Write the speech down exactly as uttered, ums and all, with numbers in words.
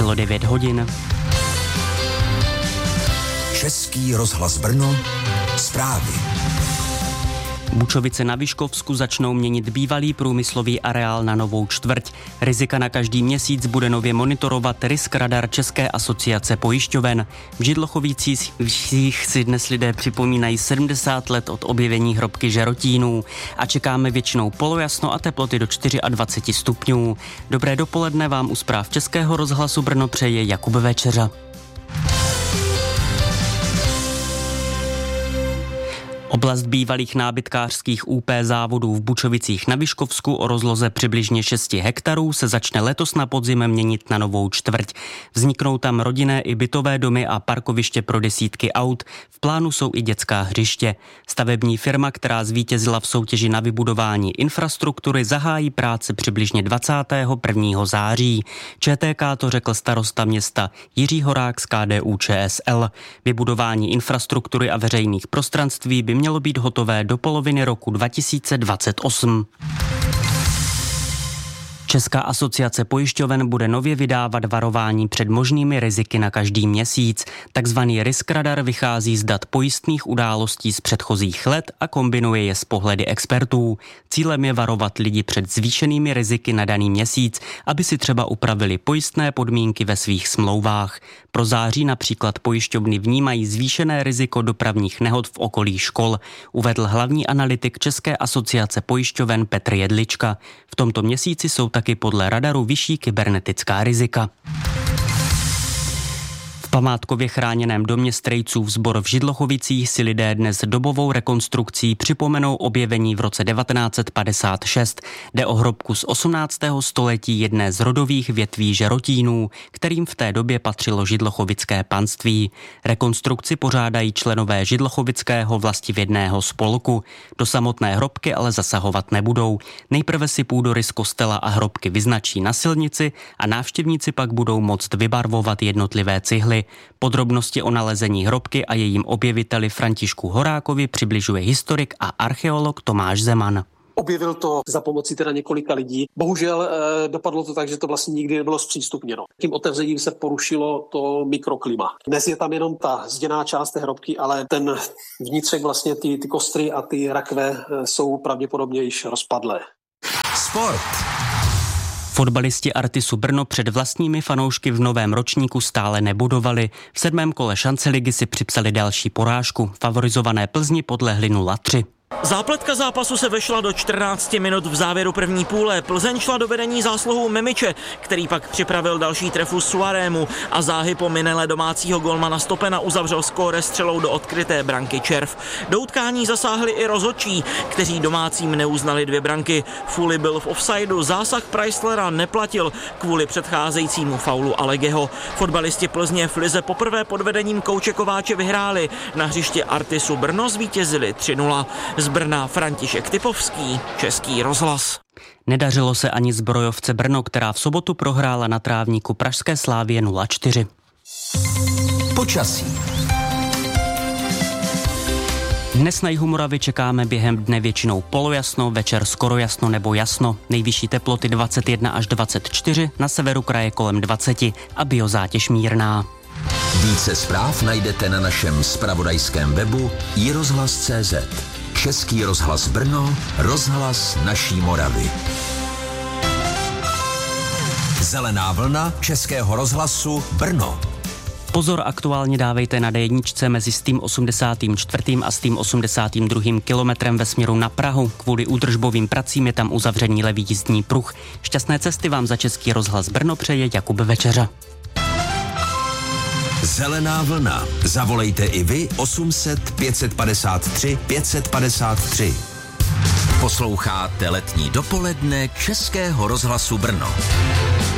Bylo devět hodin. Český rozhlas Brno, zprávy. Bučovice na Vyškovsku začnou měnit bývalý průmyslový areál na novou čtvrť. Rizika na každý měsíc bude nově monitorovat Risk Radar České asociace pojišťoven. V Židlochovicích si dnes lidé připomínají sedmdesát let od objevení hrobky žerotínů a čekáme většinou polojasno a teploty do dvacet čtyři stupňů. Dobré dopoledne vám u zpráv Českého rozhlasu Brno přeje Jakub Večeřa. Oblast bývalých nábytkářských ú pé závodů v Bučovicích na Vyškovsku o rozloze přibližně šest hektarů se začne letos na podzim měnit na novou čtvrť. Vzniknou tam rodinné i bytové domy a parkoviště pro desítky aut. V plánu jsou i dětská hřiště. Stavební firma, která zvítězila v soutěži na vybudování infrastruktury, zahájí práce přibližně dvacátého prvního září. ČTK to řekl starosta města Jiří Horák z ká dé ú č es el. Vybudování infrastruktury a veřejných prostranství by mělo být hotové do poloviny roku dva tisíce dvacet osm. Česká asociace pojišťoven bude nově vydávat varování před možnými riziky na každý měsíc. Takzvaný Risk Radar vychází z dat pojistných událostí z předchozích let a kombinuje je s pohledy expertů. Cílem je varovat lidi před zvýšenými riziky na daný měsíc, aby si třeba upravili pojistné podmínky ve svých smlouvách. Pro září například pojišťovny vnímají zvýšené riziko dopravních nehod v okolí škol, uvedl hlavní analytik České asociace pojišťoven Petr Jedlička. V tomto měsíci jsou taky podle radaru vyšší kybernetická rizika. V památkově chráněném domě strejců Sbor v Židlochovicích si lidé dnes dobovou rekonstrukcí připomenou objevení v roce devatenáct set padesát šest. Jde o hrobku z osmnáctého století jedné z rodových větví žerotínů, kterým v té době patřilo židlochovické panství. Rekonstrukci pořádají členové židlochovického vlastivědného spolku. Do samotné hrobky ale zasahovat nebudou. Nejprve si půdorys kostela a hrobky vyznačí na silnici a návštěvníci pak budou moct vybarvovat jednotlivé cihly. Podrobnosti o nalezení hrobky a jejím objeviteli Františku Horákovi přibližuje historik a archeolog Tomáš Zeman. Objevil to za pomoci teda několika lidí. Bohužel eh, dopadlo to tak, že to vlastně nikdy nebylo zpřístupněno. Tím otevřením se porušilo to mikroklima. Dnes je tam jenom ta zděná část té hrobky, ale ten vnitřek, vlastně ty, ty kostry a ty rakve eh, jsou pravděpodobně již rozpadlé. Sport. Fotbalisti Artisu Brno před vlastními fanoušky v novém ročníku stále nebudovali. V sedmém kole šance ligy si připsali další porážku. Favorizované Plzni podlehli nula tři. Zápletka zápasu se vešla do čtrnácti minut v závěru první půle. Plzeň šla do vedení zásluhou Memiče, který pak připravil další trefu Suarému a záhy po minele domácího golmana Stopena uzavřel skóre střelou do odkryté branky Červ. Do utkání zasáhli i rozhodčí, kteří domácím neuznali dvě branky. Fuli byl v offsideu, zásah Preislera neplatil kvůli předcházejícímu faulu Alegeho. Fotbalisti Plzně v lize poprvé pod vedením Kouče Kováče vyhráli. Na hřiště Artisu Brno zvítězili tři nula. Z Brna František Typovský, Český rozhlas. Nedařilo se ani zbrojovce Brno, která v sobotu prohrála na trávníku pražské Slávie nula čtyři. Počasí. Dnes na jihu Moravy čekáme během dne většinou polojasno, večer skoro jasno nebo jasno. Nejvyšší teploty dvacet jedna až dvacet čtyři, na severu kraje kolem dvacet a biozátěž mírná. Více zpráv najdete na našem zpravodajském webu i rozhlas tečka cé zet. Český rozhlas Brno, rozhlas naší Moravy. Zelená vlna Českého rozhlasu Brno. Pozor, aktuálně dávejte na dé jedna mezi stým osmdesátým čtvrtým a stým osmdesátým druhým kilometrem ve směru na Prahu. Kvůli údržbovým pracím je tam uzavřený levý jízdní pruh. Šťastné cesty vám za Český rozhlas Brno přeje Jakub Večeřa. Zelená vlna. Zavolejte i vy osm set pět set padesát tři pět set padesát tři. Posloucháte letní dopoledne Českého rozhlasu Brno.